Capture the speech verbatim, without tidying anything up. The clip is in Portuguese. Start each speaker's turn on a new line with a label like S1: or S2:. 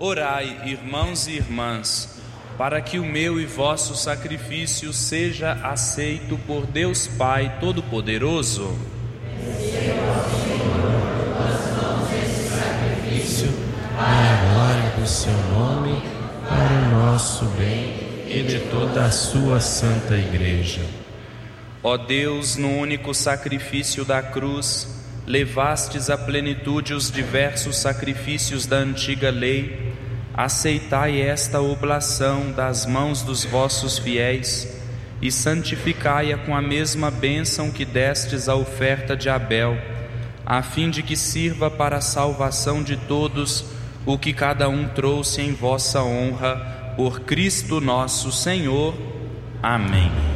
S1: Orai, irmãos e irmãs, para que o meu e vosso sacrifício seja aceito por Deus Pai Todo-Poderoso.
S2: Para a glória do seu nome, para o nosso bem e de toda a sua santa Igreja.
S1: Ó Deus, no único sacrifício da cruz, levastes à plenitude os diversos sacrifícios da antiga lei. Aceitai esta oblação das mãos dos vossos fiéis e santificai-a com a mesma bênção que destes à oferta de Abel, a fim de que sirva para a salvação de todos o que cada um trouxe em vossa honra, por Cristo nosso Senhor. Amém.